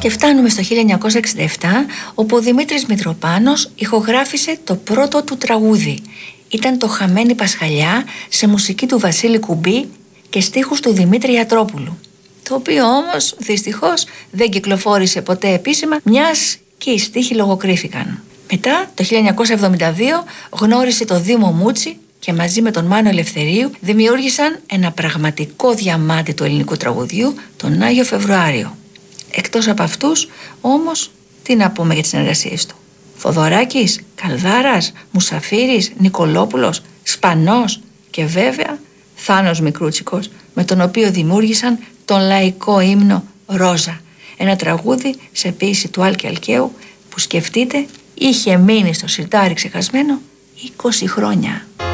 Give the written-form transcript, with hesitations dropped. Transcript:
Και φτάνουμε στο 1967, όπου ο Δημήτρης Μητροπάνος ηχογράφησε το πρώτο του τραγούδι. Ήταν το «Χαμένη Πασχαλιά» σε μουσική του Βασίλη Κουμπί και στίχους του Δημήτρη Ιατρόπουλου, το οποίο όμως δυστυχώς δεν κυκλοφόρησε ποτέ επίσημα, μιας και οι στίχοι λογοκρίθηκαν. Μετά, το 1972, γνώρισε το Δήμο Μούτσι και μαζί με τον Μάνο Ελευθερίου δημιούργησαν ένα πραγματικό διαμάντι του ελληνικού τραγουδιού, τον Άγιο Φεβρουάριο. Εκτός από αυτούς, όμως, τι να πούμε για τις συνεργασίες του? Θοδωράκης, Καλδάρας, Μουσαφίρης, Νικολόπουλος, Σπανός και βέβαια Θάνος Μικρούτσικος, με τον οποίο δημιούργησαν τον λαϊκό ύμνο «Ρόζα», ένα τραγούδι σε ποίηση του Άλκη Αλκαίου που, σκεφτείτε, είχε μείνει στο σιρτάρι ξεχασμένο 20 χρόνια.